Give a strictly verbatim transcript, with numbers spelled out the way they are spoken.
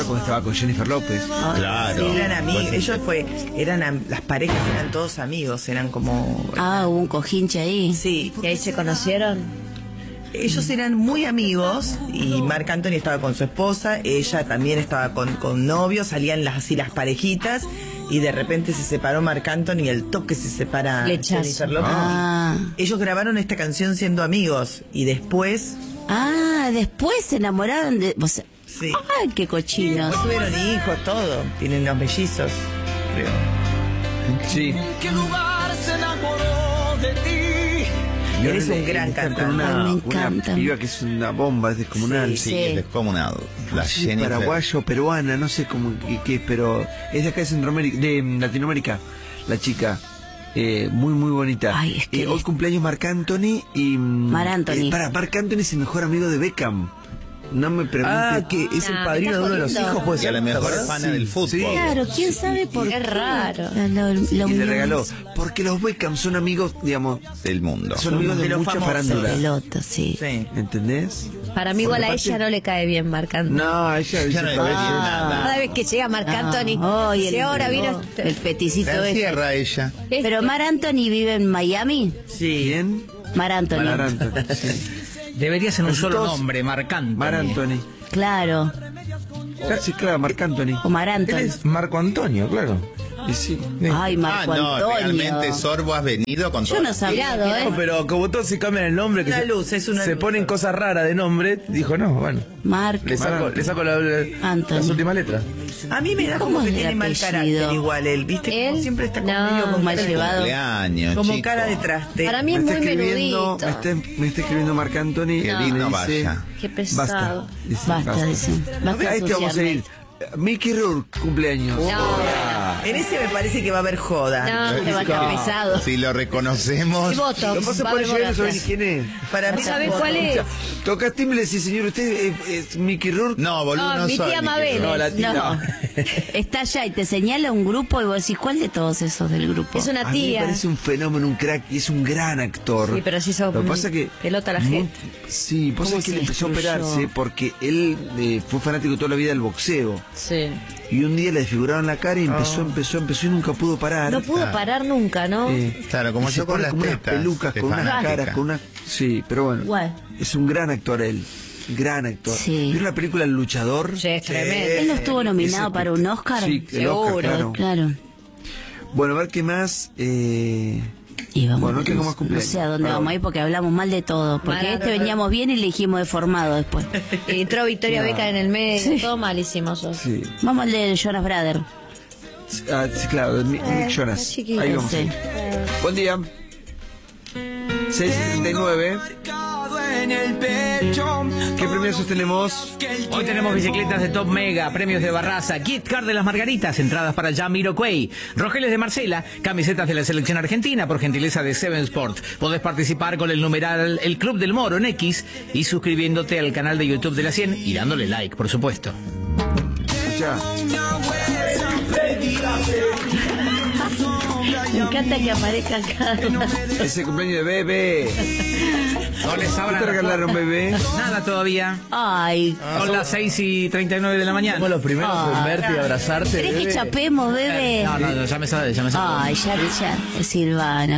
porque estaba con Jennifer López. Ah, Claro. sí, eran amigos. Ellos fue, eran am- las parejas eran todos amigos, eran como. Ah, hubo un cojinche ahí. Sí, ¿Y ahí se conocieron? ellos eran muy amigos y Marc Anthony estaba con su esposa, ella también estaba con, con novio, salían las, así las parejitas y de repente se separó Marc Anthony y el toque se separa Flechazo. Jennifer López. Ah. Ellos grabaron esta canción siendo amigos y después, Ah, después se enamoraron de... O sea, sí, ay, qué cochinos. después tuvieron hijos, todo, tienen los mellizos, creo. Sí. ¿Qué lugar se enamoró de ti? Y Eres ahora un le- gran le cantan cantante. Una, Ay, me encanta. una piba que es una bomba, es descomunal. Sí, Sí. es descomunado. La Sí, Jennifer. paraguayo, peruana, no sé cómo qué, qué es, pero es de acá de Centroamérica, de mm, Latinoamérica, la chica. Eh, muy muy bonita. Ay, es que Eh, hoy es- cumpleaños Marc Anthony y mm, Mar Anthony. eh, para Marc Anthony es el mejor amigo de Beckham. No me pregunte. Ah, que es el Nah, padrino me de uno de los estás hijos, pues. Y a lo mejor es fan del fútbol. Sí. Claro, quién sabe por Qué qué. raro. Lo- lo- lo Y le unió. regaló. Porque los Beckham son amigos, digamos, Del mundo. son amigos de, De los mucha famosos. farándula. Pelota, sí. Sí. ¿Entendés? Para mí igual a Porque ella aparte- no le cae bien Marc Anthony. No, a ella Ya no le cae bien nada. Cada vez que llega Marc Anthony, Ah, ay, si el- ahora vino este- el peticito Se este. encierra ella. este- Pero Mar Anthony vive en Miami. Sí. ¿Quién? Mar Anthony. Mar Anthony, sí. Debería ser un Casi solo todos- nombre, Marc Anthony. Mar Anthony. Claro. Casi, claro, Marc Anthony. O Mar Él Anthony. es Marco Antonio, claro. Y sí. Ay, Ah, Marco no, Antonio. realmente Sorbo has venido con Yo todo. no sabía. Mirado, ¿eh? No, pero como todos se cambian el nombre, que Una se, luz, es una se luz. ponen cosas raras de nombre, dijo no, bueno. Marco. Le saco, le saco la- la- Anthony. las últimas letras. A mí me da ¿Cómo como que es el tiene mal apellido? carácter igual él, ¿viste? Como Él, siempre está no, conmigo con mal cara de- llevado. Cumpleaños, como chico. cara de traste. Para mí es Me muy está escribiendo, menudito. me está, me está escribiendo Marc Anthony. Qué y lindo, me dice, vaya. Qué pesado. Basta. Dice, Basta, dicen. Basta A este vamos a ensuciarme. ir. Mickey Rourke, cumpleaños. En ese me parece que va a haber joda. No, Te va a estar pesado. Si lo reconocemos. Y voto. Lo que pasa Va a por haber eso, yo no botox. sabés quién es. Para mí ¿Sabés tampoco. cuál es? Toca timbre y dice, señor, ¿usted es, es Mickey Rourke? No, boludo, No, no mi soy tía Mickey Mabel. Rourke. No, la tía. No. Está allá y te señala un grupo y vos decís, ¿cuál de todos esos del grupo? Es una A mí me tía. parece un fenómeno, un crack, y es un gran actor. Sí, pero sí hizo Lo que pasa que pelota a la mu- gente. Sí, vos ¿Cómo sabés que se él empezó a destruyó? operarse porque él eh, fue fanático toda la vida del boxeo. Sí. Y un día le desfiguraron la cara y empezó, empezó, empezó y nunca pudo parar. No pudo parar nunca, ¿no? Eh, Claro, como y yo se con pone las como unas tetas, pelucas, de con unas fanática. caras, con unas... Sí, pero bueno, Igual. es un gran actor él. Gran actor. Sí. ¿Vieron la película El Luchador? Sí, es tremendo. Él no estuvo nominado ese- para un Oscar. Sí, el Seguro, Oscar, claro. Claro. Bueno, a ver qué más... Eh... Y vamos, Bueno, no tengo más no cumpleaños. sé a dónde Perdón. vamos a ir porque hablamos mal de todo. Porque Mal, este mal. veníamos bien y le dijimos deformado después. Y entró Victoria No. Beca en el medio. Todo malísimo sos. Sí. Vamos al de Jonas Brother. Ah, sí, claro, de Nick Nick Jonas. está chiquito. Ahí vamos. Sí. Buen día. seis setenta y nueve. En el pecho. ¿Qué premios tenemos? Hoy tenemos bicicletas de Top Mega, premios de Barraza, gift card de las Margaritas, entradas para Jamiroquai, Rogeles de Marcela, camisetas de la selección argentina por gentileza de Seven Sport. Podés participar con el numeral El Club del Moro en X y suscribiéndote al canal de YouTube de la cien y dándole like, por supuesto. Escuchá. Me encanta que aparezca acá. Ese cumpleaños de Bebé. No les ¿Qué abran te la regalaron, Bebé? nada todavía. Ay, Son las seis y treinta y nueve de la mañana. Somos los primeros en verte y abrazarte. ¿querés que bebé. chapemos, bebé? No, no, no, ya me sabe, ya me sabe. Ay, ya, ya. Es Silvana.